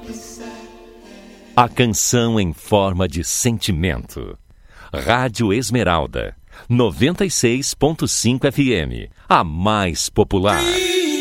A canção em forma de sentimento. Rádio Esmeralda, 96.5 FM, a mais popular.